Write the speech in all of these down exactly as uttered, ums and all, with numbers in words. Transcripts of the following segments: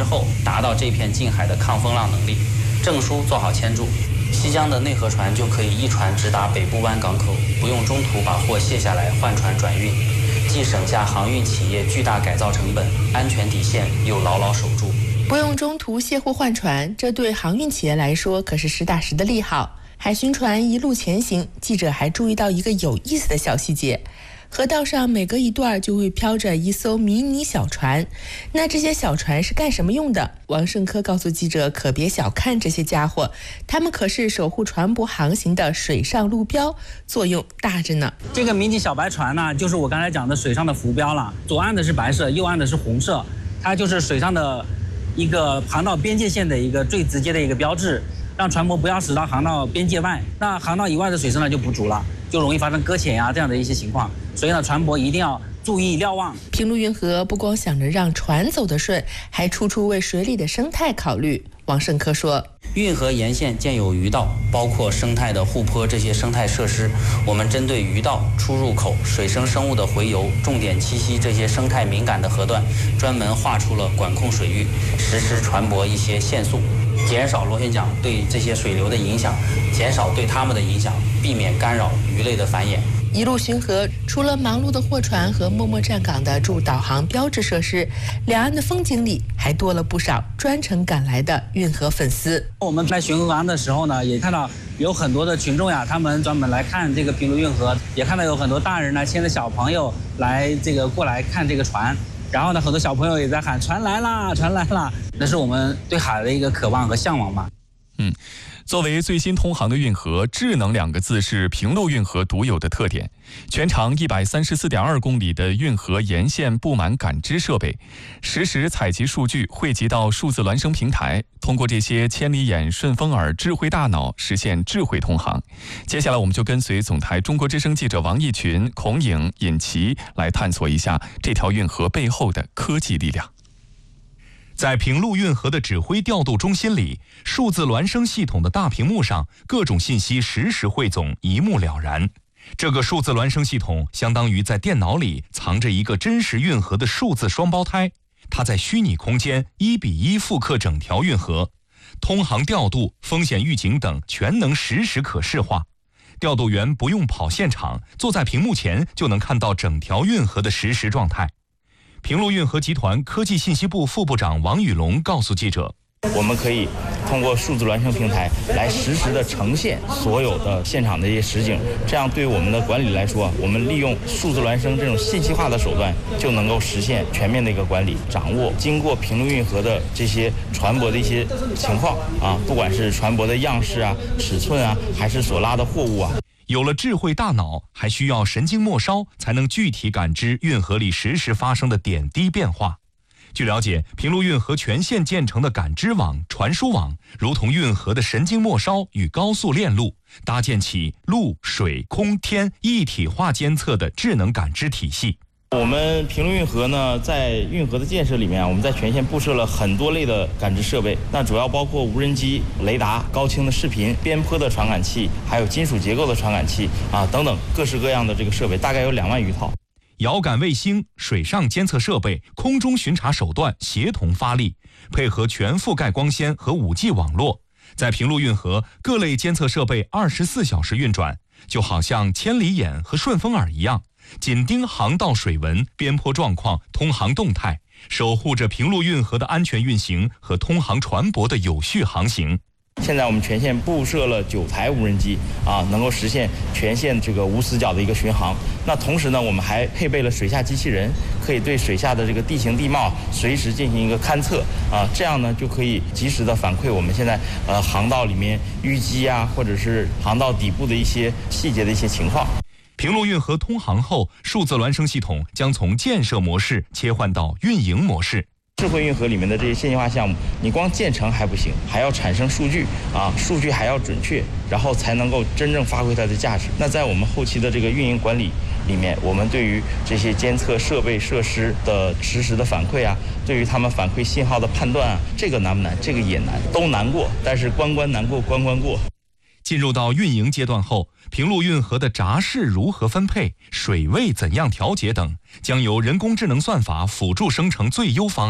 之后，达到这片近海的抗风浪能力，证书做好签注，西江的内河船就可以一船直达北部湾港口，不用中途把货卸下来换船转运，既省下航运企业巨大改造成本，安全底线又牢牢守住。 不用中途卸货换船，这对航运企业来说可是实打实的利好。海巡船一路前行，记者还注意到一个有意思的小细节。河道上每隔一段就会飘着一艘迷你小船，那这些小船是干什么用的？王胜科告诉记者，可别小看这些家伙，他们可是守护船舶航行的水上路标，作用大着呢。 这个迷你小白船呢，就是我刚才讲的水上的浮标了，左岸的是白色，右岸的是红色，它就是水上的一个航道边界线的一个最直接的一个标志，让船舶不要驶到航道边界外，那航道以外的水深呢就不足了，就容易发生搁浅呀这样的一些情况。所以呢，船舶一定要注意瞭望。 平陆运河不光想着让船走得顺，还处处为水里的生态考虑。王胜科说， 运河沿线建有鱼道，包括生态的护坡这些生态设施，我们针对鱼道、出入口、水生生物的洄游、重点栖息这些生态敏感的河段，专门划出了管控水域，实施船舶一些限速，减少螺旋桨对这些水流的影响，减少对它们的影响，避免干扰鱼类的繁衍。 一路巡河，除了忙碌的货船和默默站岗的驻导航标志设施，两岸的风景里还多了不少专程赶来的运河粉丝。 我们在巡河岸的时候呢，也看到有很多的群众呀，他们专门来看这个平陆运河，也看到有很多大人呢牵着小朋友来这个过来看这个船，然后呢，很多小朋友也在喊船来啦，船来啦，那是我们对海的一个渴望和向往吧。 嗯。作为最新通航的运河，智能两个字是平陆运河独有的特点。全长一百三十四点二公里的运河沿线布满感知设备，实时采集数据汇集到数字孪生平台，通过这些千里眼、顺风耳、智慧大脑实现智慧通航。接下来我们就跟随总台中国之声记者王义群、孔颖、尹奇来探索一下这条运河背后的科技力量。 在平陆运河的指挥调度中心里，数字孪生系统的大屏幕上，各种信息实时汇总，一目了然。这个数字孪生系统相当于在电脑里藏着一个真实运河的数字双胞胎，它在虚拟空间一比一复刻整条运河，通航调度、风险预警等全能实时可视化。调度员不用跑现场，坐在屏幕前就能看到整条运河的实时状态。平陆运河集团科技信息部副部长王宇龙告诉记者， 我们可以通过数字孪生平台来实时的呈现所有的现场的一些实景，这样对我们的管理来说，我们利用数字孪生这种信息化的手段，就能够实现全面的一个管理，掌握经过平陆运河的这些船舶的一些情况啊，不管是船舶的样式啊、尺寸啊，还是所拉的货物啊。 有了智慧大脑，还需要神经末梢，才能具体感知运河里实时发生的点滴变化。据了解，平陆运河全线建成的感知网、传输网，如同运河的神经末梢与高速链路，搭建起陆、水、空、天一体化监测的智能感知体系。 我们平陆运河呢，在运河的建设里面，我们在全线布设了很多类的感知设备，那主要包括无人机、雷达、高清的视频、边坡的传感器，还有金属结构的传感器啊等等各式各样的这个设备，大概有两万余套。 遥感卫星、水上监测设备、空中巡查手段协同发力，配合全覆盖光纤和 五 G 网络，在平陆运河各类监测设备二十四小时运转，就好像千里眼和顺风耳一样，紧盯航道水文、边坡状况、通航动态，守护着平陆运河的安全运行和通航船舶的有序航行。 现在我们全线布设了九台无人机啊，能够实现全线这个无死角的一个巡航。那同时呢，我们还配备了水下机器人，可以对水下的这个地形地貌随时进行一个勘测啊，这样呢就可以及时的反馈我们现在呃航道里面淤积啊，或者是航道底部的一些细节的一些情况。 平陆运河通航后，数字孪生系统将从建设模式切换到运营模式。 智慧运河里面的这些信息化项目，你光建成还不行，还要产生数据啊，数据还要准确，然后才能够真正发挥它的价值。那在我们后期的这个运营管理里面，我们对于这些监测设备设施的实时的反馈啊，对于他们反馈信号的判断啊，这个难不难？这个也难，都难过，但是关关难过关关过。 进入到运营阶段后，平陆运河的闸式如何分配、水位怎样调节等，将由人工智能算法辅助生成最优方案，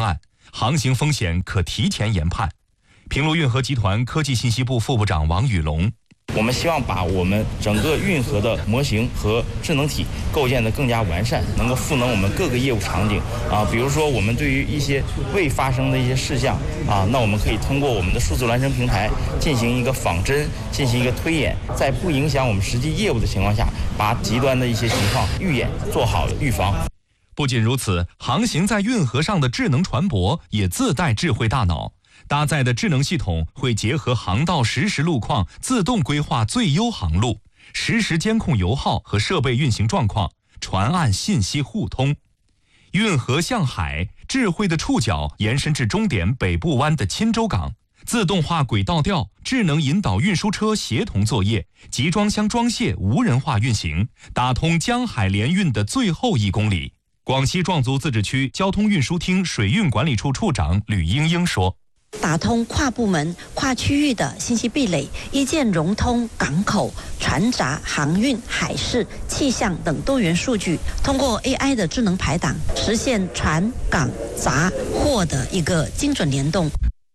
航行风险可提前研判。平陆运河集团科技信息部副部长王宇龙。 我们希望把我们整个运河的模型和智能体构建得更加完善，能够赋能我们各个业务场景啊。比如说，我们对于一些未发生的一些事项啊，那我们可以通过我们的数字孪生平台进行一个仿真，进行一个推演，在不影响我们实际业务的情况下，把极端的一些情况预演做好预防。 不仅如此，航行在运河上的智能船舶也自带智慧大脑。搭载的智能系统会结合航道实时路况，自动规划最优航路，实时监控油耗和设备运行状况，船岸信息互通。运河向海，智慧的触角延伸至终点北部湾的钦州港，自动化轨道调，智能引导运输车协同作业，集装箱装卸无人化运行，打通江海联运的最后一公里。广西壮族自治区交通运输厅水运管理处处长吕英英说， 打通跨部门、跨区域的信息壁垒，一键融通港口、船闸、航运、海事、气象等多元数据，通过 A I 的智能排档，实现船、港、闸、货的一个精准联动。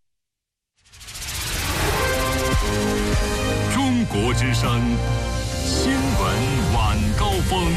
中国之声新闻晚高峰。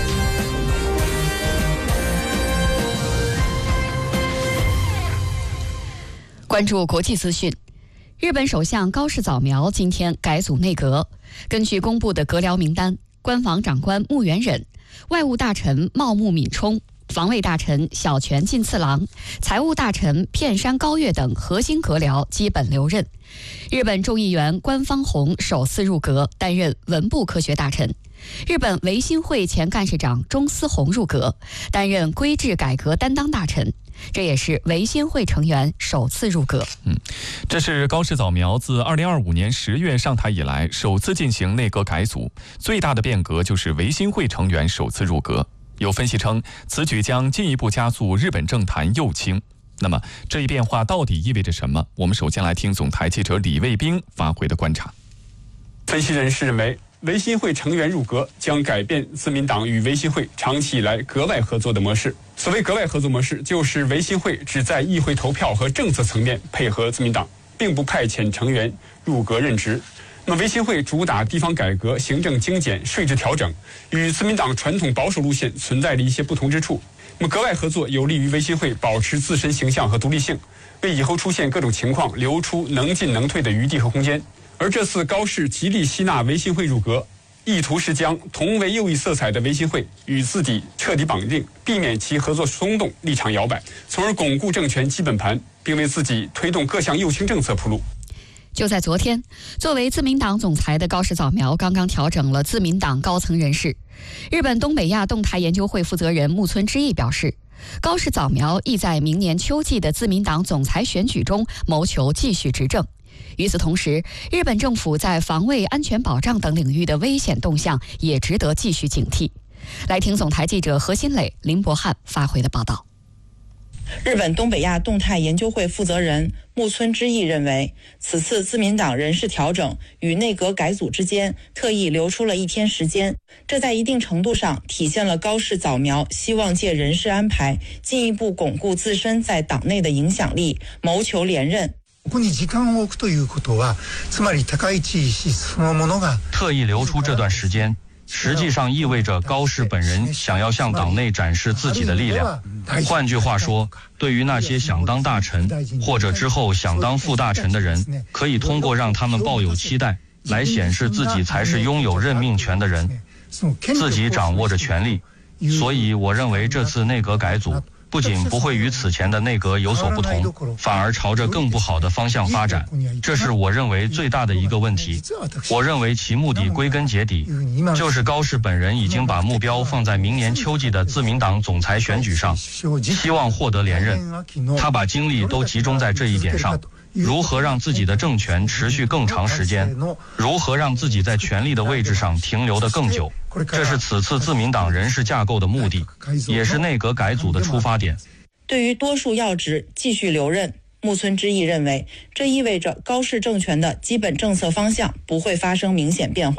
关注国际资讯，日本首相高市早苗今天改组内阁。根据公布的阁僚名单，官房长官木原忍、外务大臣茂木敏充、防卫大臣小泉进次郎、财务大臣片山高月等核心阁僚基本留任。日本众议员官方弘首次入阁，担任文部科学大臣。日本维新会前干事长中司宏入阁，担任规制改革担当大臣。这也是维新会成员首次入阁。 嗯，这是高市早苗自二零二五年十月上台以来首次进行内阁改组，最大的变革就是维新会成员首次入阁。有分析称，此举将进一步加速日本政坛右倾。那么，这一变化到底意味着什么？我们首先来听总台记者李卫兵发回的观察。 分析人士认为，维新会成员入阁将改变自民党与维新会长期以来阁外合作的模式。所谓阁外合作模式，就是维新会只在议会投票和政策层面配合自民党，并不派遣成员入阁任职。那么维新会主打地方改革、行政精简、税制调整，与自民党传统保守路线存在着一些不同之处。那么阁外合作有利于维新会保持自身形象和独立性，为以后出现各种情况留出能进能退的余地和空间。而这次高市极力吸纳维新会入阁，意图是将同为右翼色彩的维新会与自己彻底绑定，避免其合作松动、立场摇摆，从而巩固政权基本盘，并为自己推动各项右倾政策铺路。 就在昨天，作为自民党总裁的高市早苗刚刚调整了自民党高层人事。日本东北亚动态研究会负责人木村之义表示，高市早苗意在明年秋季的自民党总裁选举中谋求继续执政。与此同时，日本政府在防卫、安全保障等领域的危险动向也值得继续警惕。来听总台记者何新磊、林博翰发回的报道。 日本东北亚动态研究会负责人木村之义认为，此次自民党人事调整与内阁改组之间特意留出了一天时间，这在一定程度上体现了高市早苗希望借人事安排进一步巩固自身在党内的影响力，谋求连任。 ここに時間を置くということは、つまり高市氏そのものが特意留出这段时间，实际上意味着高市本人想要向党内展示自己的力量。换句话说，对于那些想当大臣或者之后想当副大臣的人，可以通过让他们抱有期待，来显示自己才是拥有任命权的人，自己掌握着权力。所以我认为这次内阁改组不仅不会与此前的内阁有所不同，反而朝着更不好的方向发展，这是我认为最大的一个问题。我认为其目的归根结底，就是高市本人已经把目标放在明年秋季的自民党总裁选举上，希望获得连任。他把精力都集中在这一点上。如何让自己的政权持续更长时间，如何让自己在权力的位置上停留得更久，这是此次自民党人事架构的目的，也是内阁改组的出发点。 对于多数要职继续留任，木村之义认为，这意味着高市政权的基本政策方向不会发生明显变化。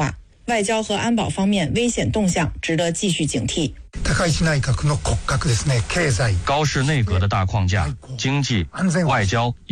外交和安保方面危险动向值得继续警惕。 高市内阁的大框架、经济、外交。